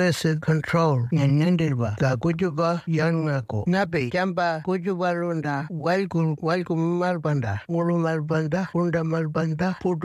pest control nyanyandirba ga kujuba yanako nabe jamba kujuba lunda walku malbanda ngulu malbanda funda malbanda